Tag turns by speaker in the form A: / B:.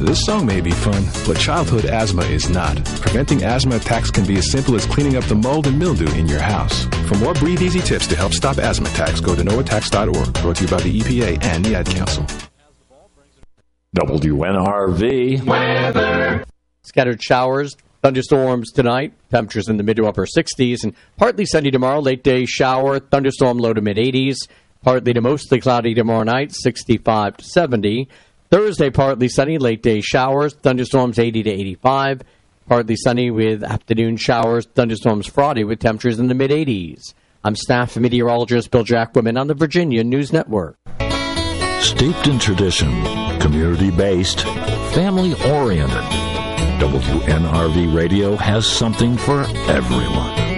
A: This song may be fun, but childhood asthma is not. Preventing asthma attacks can be as simple as cleaning up the mold and mildew in your house. For more Breathe Easy tips to help stop asthma attacks, go to noattacks.org. Brought to you by the EPA and the Ad Council.
B: WNRV weather.
C: Scattered showers, thunderstorms tonight. Temperatures in the mid to upper 60s. And partly sunny tomorrow. Late day shower, thunderstorm low to mid 80s. Partly to mostly cloudy tomorrow night, 65 to 70. Thursday, partly sunny, late day showers, thunderstorms 80 to 85. Partly sunny with afternoon showers, thunderstorms Friday with temperatures in the mid 80s. I'm staff meteorologist Bill Jackwoman on the Virginia News Network.
B: Steeped in tradition, community-based, family-oriented, WNRV Radio has something for everyone.